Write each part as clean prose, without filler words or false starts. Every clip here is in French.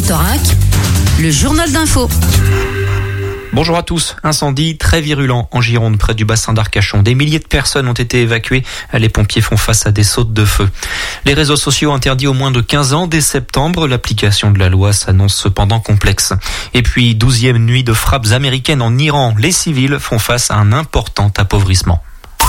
Bertorac, le journal d'info. Bonjour à tous. Incendie très virulent en Gironde, près du bassin d'Arcachon. Des milliers de personnes ont été évacuées. Les pompiers font face à des sautes de feu. Les réseaux sociaux interdits aux moins de 15 ans dès septembre. L'application de la loi s'annonce cependant complexe. Et puis, 12e nuit de frappes américaines en Iran. Les civils font face à un important appauvrissement.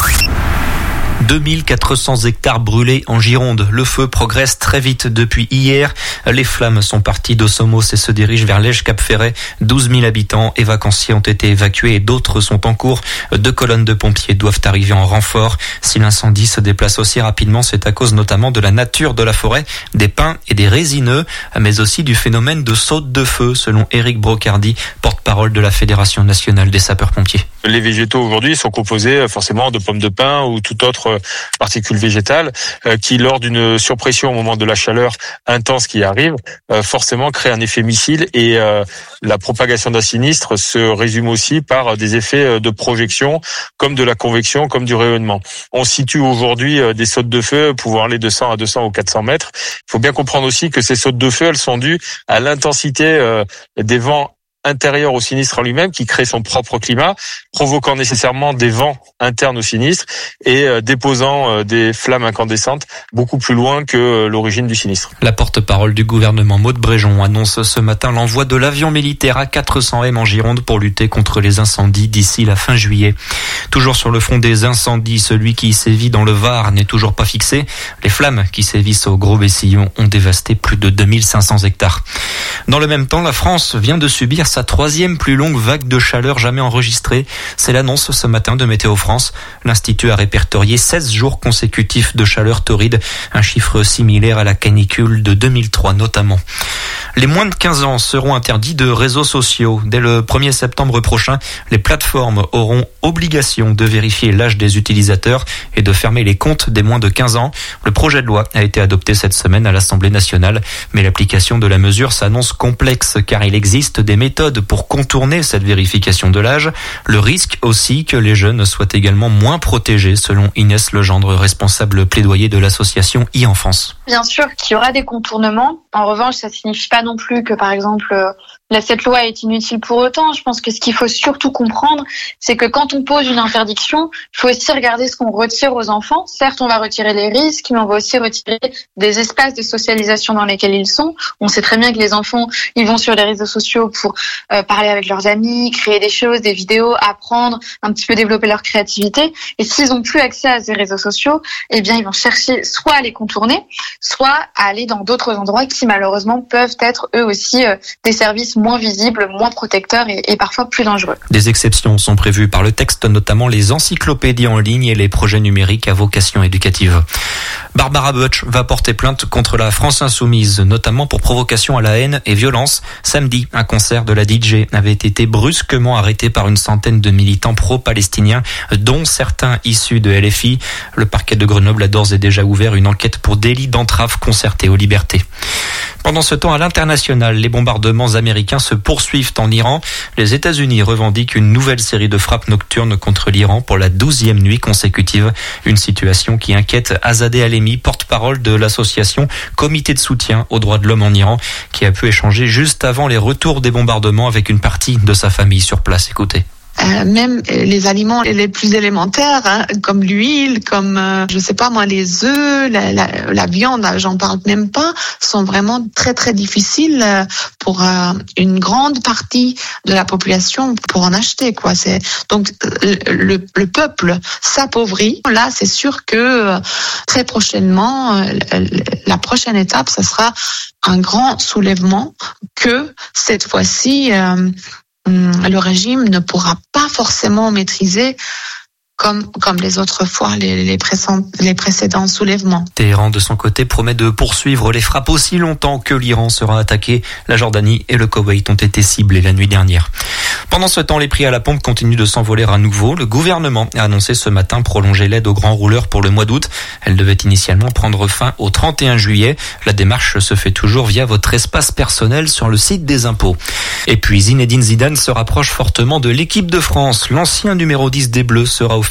2400 hectares brûlés en Gironde. Le feu progresse très vite depuis hier. Les flammes sont parties d'Ossomos et se dirigent vers Lège-Cap-Ferret. 12 000 habitants et vacanciers ont été évacués et d'autres sont en cours. 2 colonnes de pompiers doivent arriver en renfort. Si l'incendie se déplace aussi rapidement, c'est à cause notamment de la nature de la forêt, des pins et des résineux, mais aussi du phénomène de saute de feu, selon Éric Brocardi, porte-parole de la Fédération nationale des sapeurs-pompiers. Les végétaux aujourd'hui sont composés forcément de pommes de pin ou toute autre particule végétale qui, lors d'une surpression au moment de la chaleur intense qui arrive, forcément crée un effet missile et la propagation d'un sinistre se résume aussi par des effets de projection comme de la convection, comme du rayonnement. On situe aujourd'hui des sautes de feu pouvant aller de 100 à 200 ou 400 mètres. Il faut bien comprendre aussi que ces sautes de feu, elles sont dues à l'intensité des vents intérieur au sinistre en lui-même, qui crée son propre climat, provoquant nécessairement des vents internes au sinistre et déposant des flammes incandescentes beaucoup plus loin que l'origine du sinistre. La porte-parole du gouvernement, Maud Bréjon, annonce ce matin l'envoi de l'avion militaire A400M en Gironde pour lutter contre les incendies d'ici la fin juillet. Toujours sur le front des incendies, celui qui sévit dans le Var n'est toujours pas fixé. Les flammes qui sévissent au Gros-Bessillon ont dévasté plus de 2500 hectares. Dans le même temps, la France vient de subir sa 3e plus longue vague de chaleur jamais enregistrée. C'est l'annonce ce matin de Météo France. L'Institut a répertorié 16 jours consécutifs de chaleur torride, un chiffre similaire à la canicule de 2003 notamment. Les moins de 15 ans seront interdits de réseaux sociaux. Dès le 1er septembre prochain, les plateformes auront obligation de vérifier l'âge des utilisateurs et de fermer les comptes des moins de 15 ans. Le projet de loi a été adopté cette semaine à l'Assemblée nationale, mais l'application de la mesure s'annonce complexe car il existe des méthodes pour contourner cette vérification de l'âge. Le risque aussi que les jeunes soient également moins protégés, selon Inès Legendre, responsable plaidoyer de l'association e-enfance. Bien sûr qu'il y aura des contournements. En revanche, ça signifie pas non plus que, par exemple, cette loi est inutile pour autant. Je pense que ce qu'il faut surtout comprendre, c'est que quand on pose une interdiction, il faut aussi regarder ce qu'on retire aux enfants. Certes, on va retirer les risques, mais on va aussi retirer des espaces de socialisation dans lesquels ils sont. On sait très bien que les enfants, ils vont sur les réseaux sociaux pour parler avec leurs amis, créer des choses, des vidéos, apprendre, un petit peu développer leur créativité. Et s'ils ont plus accès à ces réseaux sociaux, eh bien, ils vont chercher soit à les contourner, soit à aller dans d'autres endroits qui, malheureusement, peuvent être eux aussi des services moins visibles, moins protecteurs et parfois plus dangereux. Des exceptions sont prévues par le texte, notamment les encyclopédies en ligne et les projets numériques à vocation éducative. Barbara Butch va porter plainte contre la France Insoumise, notamment pour provocation à la haine et violence. Samedi, un concert de la DJ avait été brusquement arrêté par une centaine de militants pro-palestiniens, dont certains issus de LFI. Le parquet de Grenoble a d'ores et déjà ouvert une enquête pour délit d'entrave concertée aux libertés. Pendant ce temps, à l'international, les bombardements américains se poursuivent en Iran. Les États-Unis revendiquent une nouvelle série de frappes nocturnes contre l'Iran pour la 12e nuit consécutive. Une situation qui inquiète Azadeh Alemi, porte-parole de l'association Comité de soutien aux droits de l'homme en Iran, qui a pu échanger juste avant les retours des bombardements avec une partie de sa famille sur place. Écoutez. Même les aliments les plus élémentaires, comme l'huile, comme je sais pas moi, les œufs, la viande, j'en parle même pas, sont vraiment très très difficiles pour une grande partie de la population pour en acheter quoi. C'est donc le peuple s'appauvrit. Là, c'est sûr que très prochainement, la prochaine étape, ça sera un grand soulèvement que cette fois-ci. Le régime ne pourra pas forcément maîtriser comme les autres fois, les précédents soulèvements. Téhéran, de son côté, promet de poursuivre les frappes aussi longtemps que l'Iran sera attaqué. La Jordanie et le Koweït ont été ciblés la nuit dernière. Pendant ce temps, les prix à la pompe continuent de s'envoler à nouveau. Le gouvernement a annoncé ce matin prolonger l'aide aux grands rouleurs pour le mois d'août. Elle devait initialement prendre fin au 31 juillet. La démarche se fait toujours via votre espace personnel sur le site des impôts. Et puis Zinedine Zidane se rapproche fortement de l'équipe de France. L'ancien numéro 10 des Bleus sera officiellement